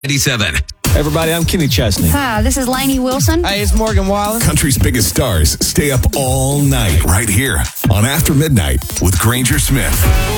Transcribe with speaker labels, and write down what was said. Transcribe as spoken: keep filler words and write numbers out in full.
Speaker 1: ninety-seven.
Speaker 2: Hey everybody, I'm Kenny Chesney.
Speaker 3: Hi, this is Lainey Wilson.
Speaker 4: Hey, it's Morgan Wallen.
Speaker 5: Country's biggest stars stay up all night right here on After Midnight with Granger Smith.